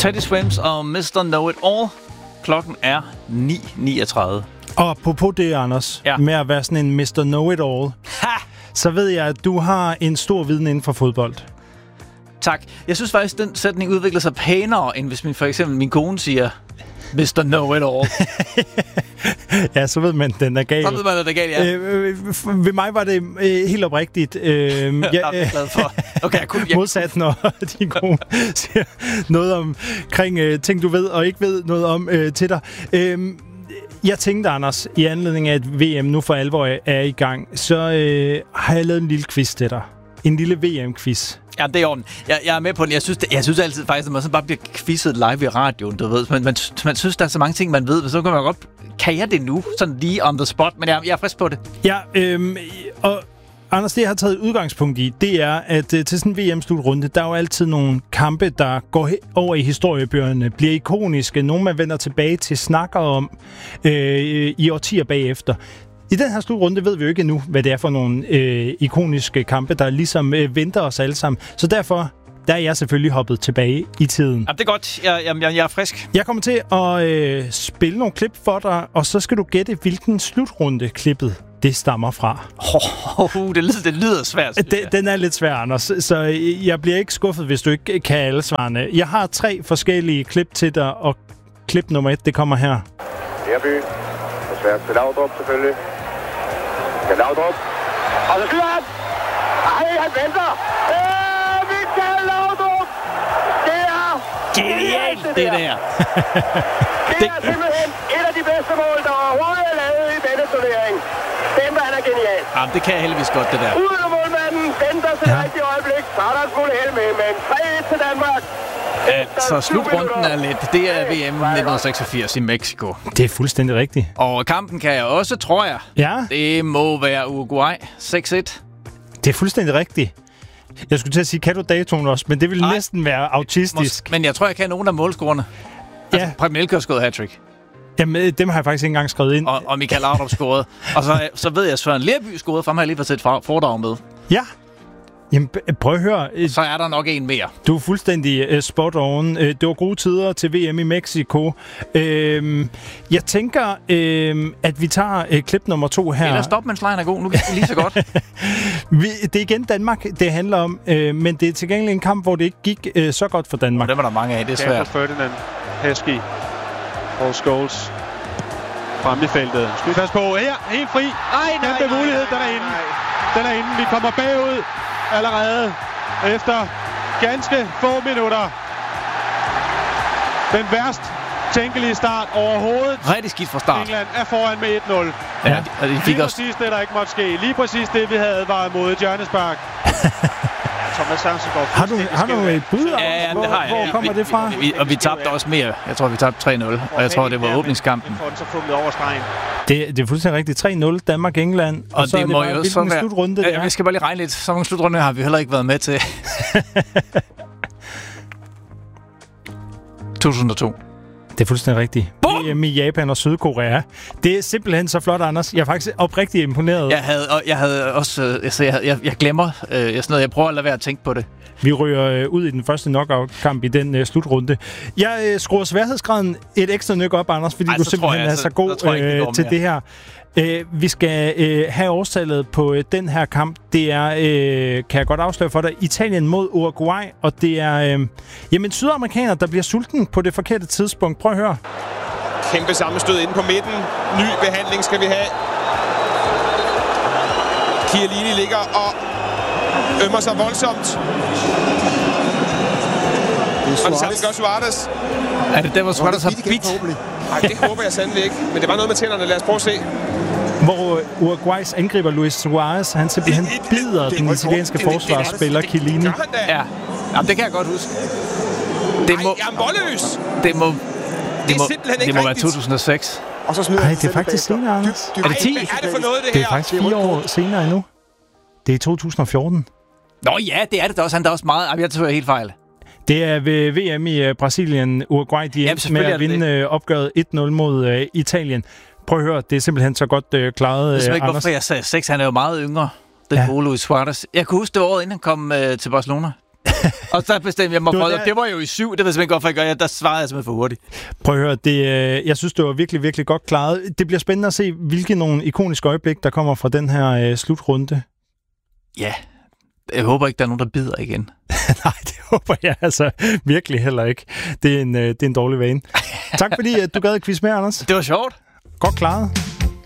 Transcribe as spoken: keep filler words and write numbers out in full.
Teddy Swims og mister Know It All. Klokken er ni niogtredive. Og på det, Anders, ja. med at være sådan en mister Know It All, ha! Så ved jeg, at du har en stor viden inden for fodbold. Tak. Jeg synes faktisk, at den sætning udvikler sig pænere, end hvis min, for eksempel min kone siger mister Know It All. Ja, så ved man, at den er gal. Så ved man, at den er gal, ja. Øh, ved mig var det øh, helt oprigtigt. Øh, jeg, jeg er glad for. Okay, jeg kunne, jeg... Modsat, når din kone siger noget omkring øh, ting, du ved og ikke ved noget om øh, til dig. Øh, Jeg tænkte, Anders, i anledning af, at V M nu for alvor er i gang, så øh, har jeg lavet en lille quiz til dig. En lille V M-quiz. Ja, det er orden. Jeg, jeg er med på den. Jeg synes, det, jeg synes altid faktisk, at man så bare bliver quizzet live i radioen, du ved. Man, man, man synes, der er så mange ting, man ved, så kan man godt... Kan jeg det nu? Sådan lige on the spot, men jeg, jeg er frisk på det. Ja, øh, og... Anders, det jeg har taget udgangspunkt i, det er, at uh, til sådan en V M-slutrunde, der er jo altid nogle kampe, der går he- over i historiebøgerne, bliver ikoniske, nogle man vender tilbage til, snakker om øh, i årtier bagefter. I den her slutrunde ved vi jo ikke endnu, hvad det er for nogle øh, ikoniske kampe, der ligesom øh, venter os alle sammen. Så derfor, der er jeg selvfølgelig hoppet tilbage i tiden. Ja, det er godt. Jeg, jeg, jeg er frisk. Jeg kommer til at øh, spille nogle klip for dig, og så skal du gætte, hvilken slutrunde klippet det stammer fra. Oh, oh, det, lyder, det lyder svært. Den, den er lidt svær, Anders, så jeg bliver ikke skuffet, hvis du ikke kan alle svarene. Jeg har tre forskellige klip til dig, og klip nummer et, det kommer her. Herby. Og svært til Laudrup, selvfølgelig. Til Laudrup. Og så skyder han! Ej, han venter! Øh, Michael Laudrup! Det er... Genialt, det der! Det er simpelthen et af de bedste mål, der overhovedet er lavet i denne turnering. Dem, han er genial. Jamen, det kan jeg heldigvis godt, det der. Uden af målmanden, venter til ja. det rigtige øjeblik. Så er der en smule held med, men tre et til Danmark. Ja, så slutrunden er lidt. Det er V M nitten seksogfirs i Mexico. Det er fuldstændig rigtigt. Og kampen kan jeg også, tror jeg. Ja. Det må være Uruguay seks et. Det er fuldstændig rigtigt. Jeg skulle til at sige, kan du datoen også? Men det ville Ej. næsten være autistisk. Mås- men jeg tror, jeg kan nogle af målscorerne. Ja. Altså, Preben Elkjær skåret hat-trick. Jamen, dem har jeg faktisk ikke engang skrevet ind. Og, og Michael Laudrup scorede. Og så, så ved jeg, at Søren Lerby scorede, for ham har jeg lige fået set foredrag med. Ja. Jamen, prøv at høre. Så er der nok en mere. Du er fuldstændig uh, spot on. Uh, det var gode tider til V M i Mexico. Uh, jeg tænker, uh, at vi tager uh, klip nummer to her. Eller stopmandslejen er god. Nu kan det lige så godt. vi, det er igen Danmark, det handler om. Uh, men det er til gengæld en kamp, hvor det ikke gik uh, så godt for Danmark. Og dem er der mange af. Det er svært. Kasper Ferdinand, Heskey, Paul Scholes frem i feltet. Skal vi passe på her? Helt fri. Ej, nej, kæmpe mulighed. Den er inde. Den er inde. Vi kommer bagud allerede efter ganske få minutter. Den værst tænkelige start overhovedet. Rigtig skidt fra start. England er foran med et nul. Ja, og de fik lige også... præcis det, der ikke måtte ske. Lige præcis det, vi havde været mod Johannesburg. Thomas Hansen går har du, har du et bud? Ja, ja, hvor, det har jeg. Hvor kommer vi, det fra? Vi, vi, og vi tabte også mere. Jeg tror, vi tabte tre nul. Og jeg tror, det var åbningskampen. Det, det er fuldstændig rigtigt. tre nul Danmark-England. Og, og så det, det må jo så være... Slutrunde, det ja, jeg skal bare lige regne lidt. Så mange slutrunde har vi heller ikke været med til. to tusind og to. Det er fuldstændig rigtigt. V M i Japan og Sydkorea. Det er simpelthen så flot, Anders. Jeg er faktisk oprigtigt imponeret. Jeg havde, og jeg havde også... Altså, jeg, jeg, jeg glemmer øh, sådan noget. Jeg prøver at lade være at tænke på det. Vi ryger øh, ud i den første knockout-kamp i den øh, slutrunde. Jeg øh, skruer sværhedsgraden et ekstra nyk op, Anders, fordi Ej, du simpelthen jeg, er så, så god ikke, øh, til det her. Øh, vi skal øh, have årstallet på øh, den her kamp. Det er, øh, kan jeg godt afsløre for dig, Italien mod Uruguay. Og det er øh, jamen, sydamerikaner, der bliver sulten på det forkerte tidspunkt. Prøv at høre. Kæmpe sammenstød inde på midten. Ny behandling skal vi have. Chiellini ligger og ømmer sig voldsomt. Og det samme gør Suarez. Er det der, hvor Suarez har bidt? Nej, det håber jeg sandelig ikke. Men det var noget med tænderne. Lad os prøve at se. Hvor Uruguays angriber Luis Suarez, han simpelthen bider den italienske forsvarsspiller Chiellini. Ja, jamen, det kan jeg godt huske. Det må, Ej, jeg er målløs! Det må, det det må, det det må være to tusind og seks. Og så Nej, det er faktisk senere, Anders. Er det ti? Hvad er det for noget, det her? Det er faktisk fire år senere endnu. Det er to tusind og fjorten. Nå ja, det er det da også. Han er også meget... Jeg tror, jeg helt fejl. Det er ved V M i Brasilien. Uruguay, de endte med at vinde opgøret et nul mod uh, Italien. Prøv at høre, det er simpelthen så godt uh, klaret, uh, Anders. Jeg ved ikke, hvorfor jeg jeg sagde seks. Han er jo meget yngre. Den ja. gode Luis Suarez. Jeg kunne huske, det var året, inden han kom uh, til Barcelona. Og så bestemte jeg mig Det var for, der- og det var jo i syv, det ved jeg simpelthen godt, for jeg gør, der svarede jeg simpelthen for hurtigt. Prøv at høre, det, øh, jeg synes, det var virkelig, virkelig godt klaret. Det bliver spændende at se, hvilke nogle ikoniske øjeblik, der kommer fra den her øh, slutrunde. Ja, jeg håber ikke, der er nogen, der bider igen. Nej, det håber jeg altså virkelig heller ikke. Det er en, øh, det er en dårlig vane. Tak fordi, at du gad at quiz med, Anders. Det var sjovt. Godt klaret.